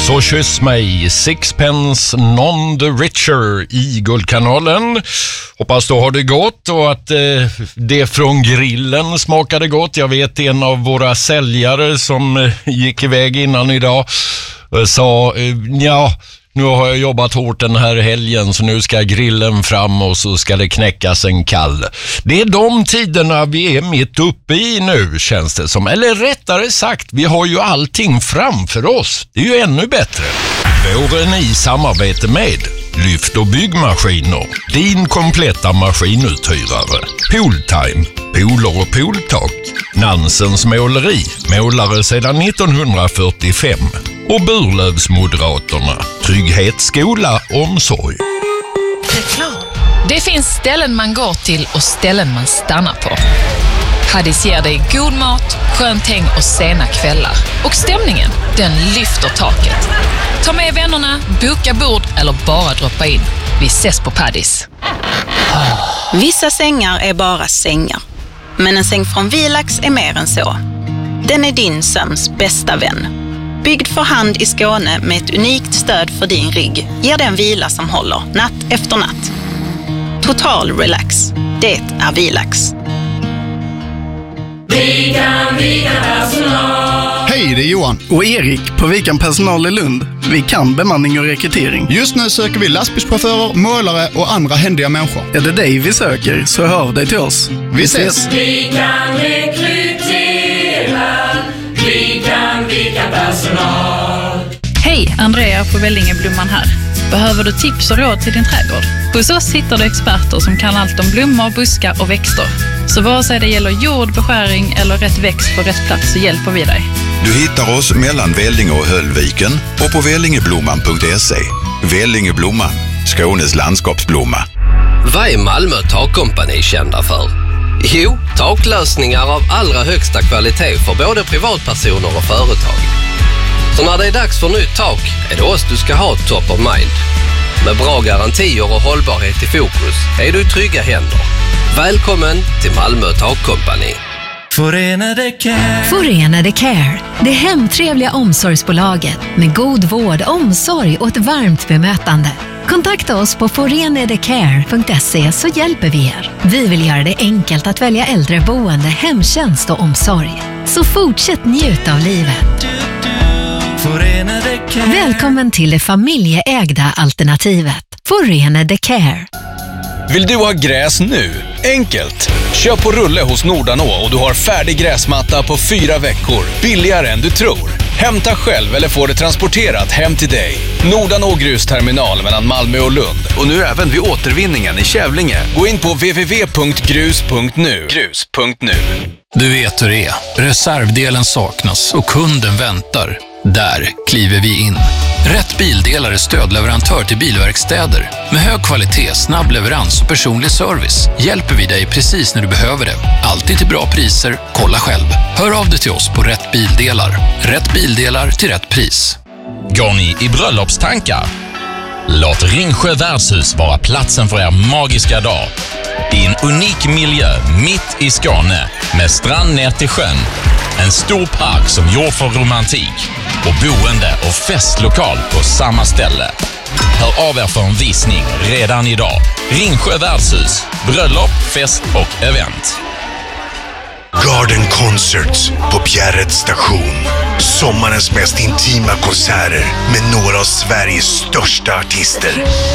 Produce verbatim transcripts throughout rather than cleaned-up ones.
Så kyss mig, Sixpence None the Richer i Guldkanalen. Hoppas då har det gått och att eh, det från grillen smakade gott. Jag vet en av våra säljare som eh, gick iväg innan idag eh, sa eh, ja, nu har jag jobbat hårt den här helgen så nu ska grillen fram och så ska det knäckas en kall. Det är de tiderna vi är mitt uppe i nu, känns det som. Eller rättare sagt, vi har ju allting framför oss. Det är ju ännu bättre. Våren i samarbete med Lyft och byggmaskiner. Din kompletta maskinuthyrare. Pooltime. Pooler och pooltak. Nansens måleri. Målare sedan nittonhundrafyrtiofem. Och Burlövsmoderaterna. Trygghet, skola, omsorg. Det finns ställen man går till och ställen man stannar på. Haddis ger dig god mat, skönt häng och sena kvällar. Och stämningen, den lyfter taket. Ta med vännerna, boka bord eller bara droppa in. Vi ses på Paddis. Vissa sängar är bara sängar. Men en säng från Vilax är mer än så. Den är din sömns bästa vän. Byggd för hand i Skåne med ett unikt stöd för din rygg ger den vila som håller natt efter natt. Total relax. Det är Vilax. Vikan, Vikan personal. Hej, det är Johan och Erik på Vikan personal i Lund. Vi kan bemanning och rekrytering. Just nu söker vi lastbilschaufförer, målare och andra händiga människor. Är det dig vi söker så hör dig till oss. Vi ses! Vi kan rekrytera. Vi kan Vikan personal. Hej, Andrea på Vällingeblomman här. Behöver du tips och råd till din trädgård? Hos oss hittar du experter som kan allt om blommor, buskar och växter. Så vare sig det gäller jord, beskäring eller rätt växt på rätt plats så hjälper vi dig. Du hittar oss mellan Vällinge och Höllviken och på vällingeblomman punkt se. Vällingeblomman, Skånes landskapsblomma. Vad är Malmö Takkompani kända för? Jo, taklösningar av allra högsta kvalitet för både privatpersoner och företag. Så när det är dags för nytt tak är det oss du ska ha top of mind. Med bra garantier och hållbarhet i fokus är du i trygga händer. Välkommen till Malmö Takkompani. Förenade Care. Förenade Care. Det hemtrevliga omsorgsbolaget med god vård, omsorg och ett varmt bemötande. Kontakta oss på förenadecare punkt se så hjälper vi er. Vi vill göra det enkelt att välja äldreboende, hemtjänst och omsorg. Så fortsätt njuta av livet. Välkommen till det familjeägda alternativet. Förenade Care. Vill du ha gräs nu? Enkelt! Köp på rulle hos Nordanå och du har färdig gräsmatta på fyra veckor. Billigare än du tror. Hämta själv eller få det transporterat hem till dig. Nordanå grusterminal mellan Malmö och Lund. Och nu även vid återvinningen i Kävlinge. Gå in på w w w punkt grus punkt nu. grus punkt nu. Du vet hur det är. Reservdelen saknas och kunden väntar. Där kliver vi in. Rätt Bildelar är stödleverantör till bilverkstäder. Med hög kvalitet, snabb leverans och personlig service hjälper vi dig precis när du behöver det. Alltid till bra priser, kolla själv. Hör av dig till oss på Rätt Bildelar. Rätt Bildelar till rätt pris. Går ni i bröllopstankar? Låt Ringsjö värdshus vara platsen för er magiska dag. I en unik miljö mitt i Skåne med strand ner till sjön. En stor park som gjord för romantik och boende och festlokal på samma ställe. Hör av er för en visning redan idag. Ringsjö värdshus, bröllop, fest och event. Garden Concerts på Bjärred station. Sommarens mest intima konserter med några av Sveriges största artister.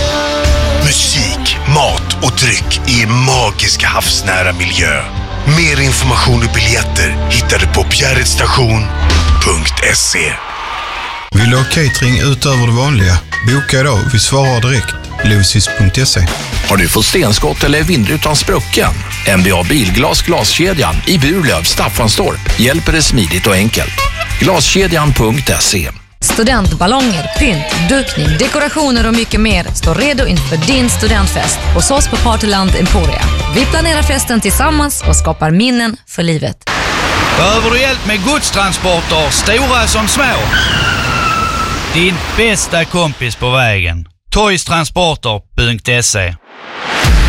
Musik, mat och dryck i en magisk havsnära miljö. Mer information och biljetter hittar du på bjärredstation punkt se. Vill du ha catering utöver det vanliga? Boka idag, vi svarar direkt. Lucis punkt se. Har du fått stenskott eller vindrutan sprucken? M B A Bilglas glaskedjan i Burlöv, Staffanstorp hjälper dig smidigt och enkelt. glaskedjan punkt se. Studentballonger, pynt, dukning, dekorationer och mycket mer står redo inför din studentfest hos oss på Partyland Emporia. Vi planerar festen tillsammans och skapar minnen för livet. Behöver du hjälp med godstransporter, stora som små? Din bästa kompis på vägen. toys transporter punkt se.